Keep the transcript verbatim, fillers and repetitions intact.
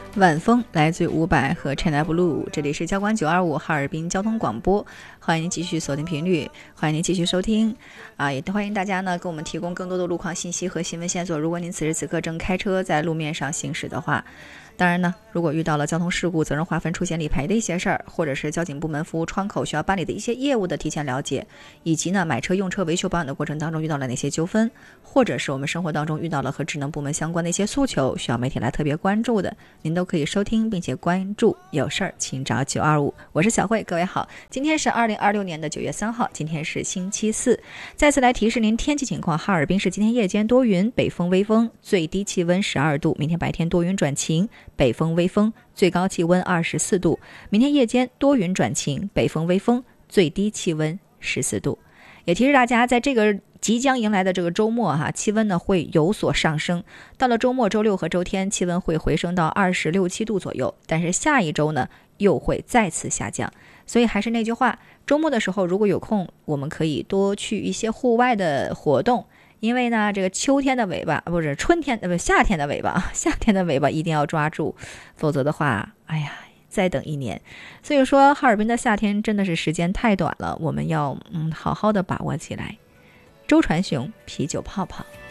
晚风来自伍佰和 China Blue， 这里是交管九二五哈尔滨交通广播，欢迎您继续锁定频率，欢迎您继续收听啊，也欢迎大家呢给我们提供更多的路况信息和新闻线索。如果您此时此刻正开车在路面上行驶的话，当然呢，如果遇到了交通事故、责任划分出现理赔的一些事儿，或者是交警部门服务窗口需要办理的一些业务的提前了解，以及呢买车、用车、维修保养的过程当中遇到了哪些纠纷，或者是我们生活当中遇到了和职能部门相关的一些诉求，需要媒体来特别关注的，您都可以收听并且关注。有事儿请找九二五，我是小慧，各位好。今天是二零二六年的九月三号，今天是星期四。再次来提示您天气情况：哈尔滨市今天夜间多云，北风微风，最低气温十二度；明天白天多云转晴，北风微风，最高气温二十四度。明天夜间多云转晴，北风微风，最低气温十四度。也提示大家，在这个即将迎来的这个周末哈，气温呢会有所上升。到了周末周六和周天，气温会回升到二十六七度左右，但是下一周呢又会再次下降。所以还是那句话，周末的时候如果有空，我们可以多去一些户外的活动。因为呢，这个秋天的尾巴不是春天，不夏天的尾巴，夏天的尾巴一定要抓住，否则的话，哎呀，再等一年。所以说，哈尔滨的夏天真的是时间太短了，我们要嗯好好的把握起来。周传雄，啤酒泡泡。